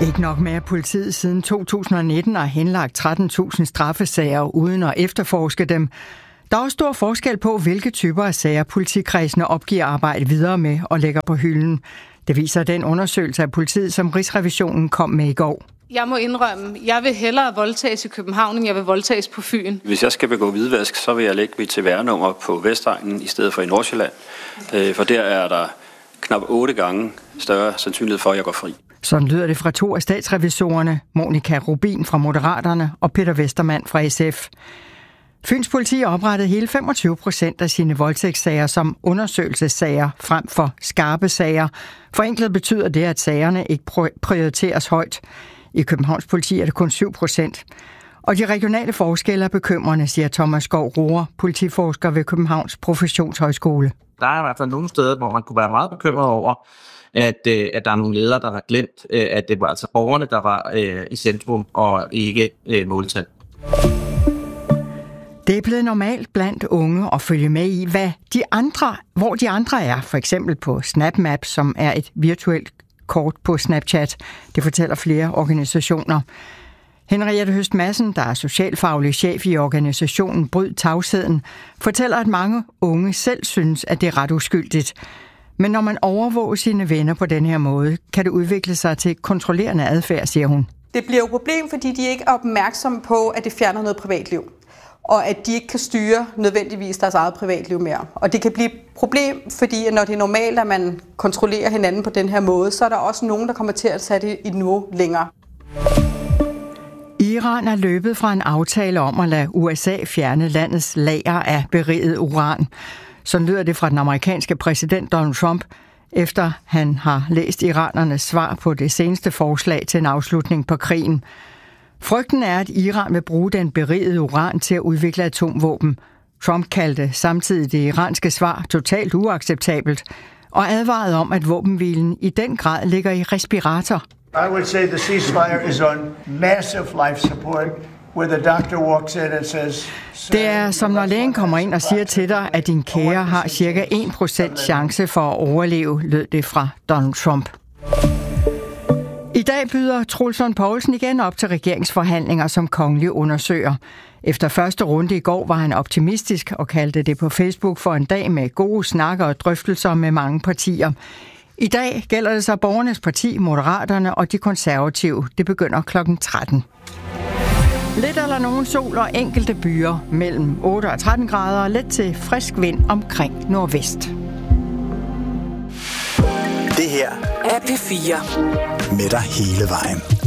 Ikke nok med, at politiet siden 2019 har henlagt 13.000 straffesager uden at efterforske dem. Der er også stor forskel på, hvilke typer af sager politikredsene opgiver arbejde videre med og lægger på hylden. Det viser den undersøgelse af politiet, som Rigsrevisionen kom med i går. Jeg må indrømme, jeg vil hellere voldtages i København, end jeg vil voldtages på Fyn. Hvis jeg skal begå hvidvask, så vil jeg lægge mit CVR-nummer på Vestegnen i stedet for i Nordsjælland. For der er der knap 8 gange større sandsynlighed for, at jeg går fri. Sådan lyder det fra 2 af statsrevisorerne, Monika Rubin fra Moderaterne og Peter Westermann fra SF. Fyns politi oprettede hele 25% af sine voldtægtssager som undersøgelsessager frem for skarpe sager. Forenklet betyder det, at sagerne ikke prioriteres højt. I Københavns politi er det kun 7%. Og de regionale forskelle er bekymrende, siger Thomas Skov Rohrer, politiforsker ved Københavns Professionshøjskole. Der er i hvert fald nogle steder, hvor man kunne være meget bekymret over, at der er nogle ledere, der har glemt, at det var altså borgerne, der var i centrum og ikke måltal. Det er blevet normalt blandt unge at følge med i, hvor de andre er. For eksempel på SnapMap, som er et virtuelt kort på Snapchat. Det fortæller flere organisationer. Henriette Høst Madsen, der er socialfaglig chef i organisationen Bryd Tavsheden, fortæller, at mange unge selv synes, at det er ret uskyldigt. Men når man overvåger sine venner på den her måde, kan det udvikle sig til kontrollerende adfærd, siger hun. Det bliver jo et problem, fordi de ikke er opmærksomme på, at det fjerner noget privatliv. Og at de ikke kan styre nødvendigvis deres eget privatliv mere. Og det kan blive et problem, fordi når det er normalt, at man kontrollerer hinanden på den her måde, så er der også nogen, der kommer til at sætte det et niveau længere. Iran er løbet fra en aftale om at lade USA fjerne landets lager af beriget uran. Sådan lyder det fra den amerikanske præsident Donald Trump, efter han har læst iranernes svar på det seneste forslag til en afslutning på krigen. Frygten er, at Iran vil bruge den berigede uran til at udvikle atomvåben. Trump kaldte samtidig det iranske svar totalt uacceptabelt og advarede om, at våbenhvilen i den grad ligger i respirator. I would say the ceasefire is on massive life support, where the doctor walks in and says... Det er som når lægen kommer ind og siger til dig, at din kære har cirka 1% chance for at overleve, lød det fra Donald Trump. I dag byder Troels Lund Poulsen igen op til regeringsforhandlinger som kongelig undersøger. Efter første runde i går var han optimistisk og kaldte det på Facebook for en dag med gode snakker og drøftelser med mange partier. I dag gælder det så Borgernes Parti, Moderaterne og de konservative. Det begynder kl. 13. Lidt eller nogen sol og enkelte byer mellem 8 og 13 grader og let til frisk vind omkring nordvest. Det her er P4. Med dig hele vejen.